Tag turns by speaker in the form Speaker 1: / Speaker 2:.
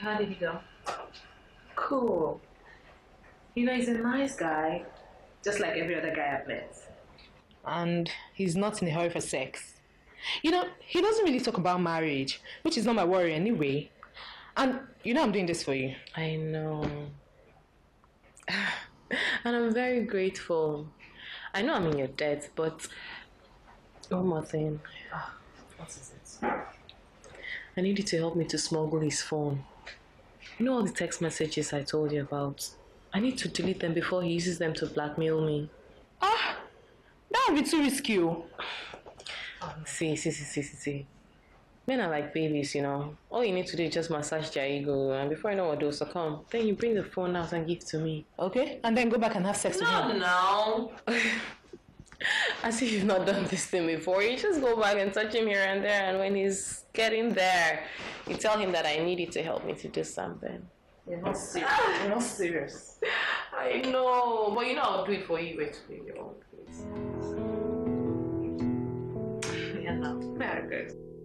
Speaker 1: How did he go?
Speaker 2: Cool. He's a nice guy, just like every other guy I've met.
Speaker 1: And he's not in a hurry for sex. He doesn't really talk about marriage, which is not my worry anyway. And I'm doing this for you.
Speaker 3: I know. And I'm very grateful. I know I'm in your debt, but one more thing.
Speaker 2: What is it?
Speaker 3: I need you to help me to smuggle his phone. All the text messages I told you about? I need to delete them before he uses them to blackmail me.
Speaker 1: That would be too risky.
Speaker 3: See. Men are like babies, All you need to do is just massage their ego, and before you know what they'll succumb. Then you bring the phone out and give it to me.
Speaker 1: Okay? And then go back and have sex with him.
Speaker 3: No. As if you've not done this thing before. You just go back and touch him here and there, and when he's getting there, you tell him that I need you to help me to do something.
Speaker 2: You're not serious. You're not serious.
Speaker 3: I know, but I'll do it for you. Wait, your own place.
Speaker 2: Yeah, no. Very good.